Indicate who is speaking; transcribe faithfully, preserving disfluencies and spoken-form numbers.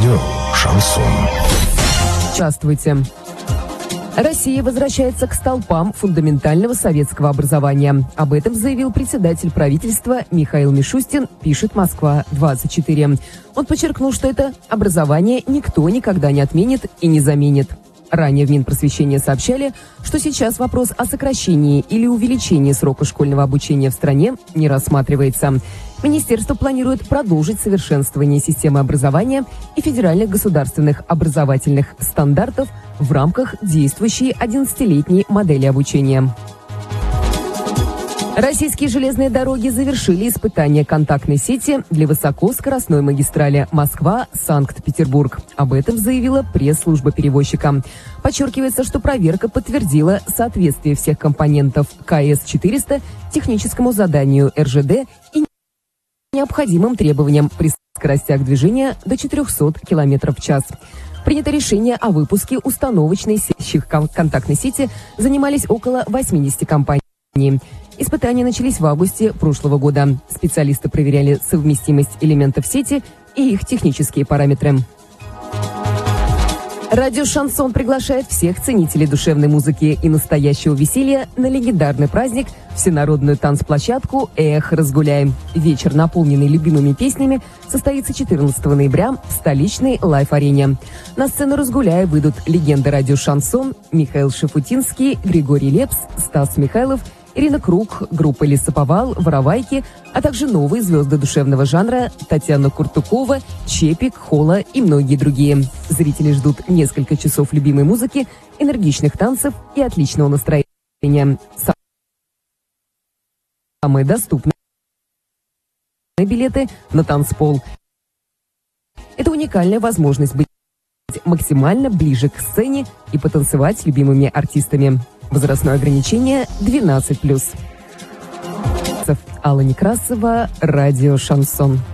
Speaker 1: Радио «Шансон».
Speaker 2: Здравствуйте. Россия возвращается к столпам фундаментального советского образования. Об этом заявил председатель правительства Михаил Мишустин, пишет Москва двадцать четыре. Он подчеркнул, что это образование никто никогда не отменит и не заменит. Ранее в Минпросвещения сообщали, что сейчас вопрос о сокращении или увеличении срока школьного обучения в стране не рассматривается. Министерство планирует продолжить совершенствование системы образования и федеральных государственных образовательных стандартов в рамках действующей одиннадцатилетней модели обучения. Российские железные дороги завершили испытание контактной сети для высокоскоростной магистрали Москва-Санкт-Петербург. Об этом заявила пресс-служба перевозчика. Подчеркивается, что проверка подтвердила соответствие всех компонентов ка эс четыреста техническому заданию эр жэ дэ и необходимым требованиям при скоростях движения до четырехсот километров в час. Принято решение о выпуске установочной сети. Контактной сети занимались около восьмидесяти компаний. Испытания начались в августе прошлого года. Специалисты проверяли совместимость элементов сети и их технические параметры. Радио «Шансон» приглашает всех ценителей душевной музыки и настоящего веселья на легендарный праздник – всенародную танцплощадку «Эх, разгуляем». Вечер, наполненный любимыми песнями, состоится четырнадцатого ноября в столичной лайф-арене. На сцену «Разгуляй» выйдут легенды радио «Шансон» Михаил Шафутинский, Григорий Лепс, Стас Михайлов, Ирина Круг, группа «Лесоповал», «Воровайки», а также новые звезды душевного жанра Татьяна Куртукова, Чепик, Хола и многие другие. Зрители ждут несколько часов любимой музыки, энергичных танцев и отличного настроения. Самые доступные билеты на танцпол. Это уникальная возможность быть максимально ближе к сцене и потанцевать с любимыми артистами. Возрастное ограничение двенадцать плюс. Алла Некрасова, радио «Шансон».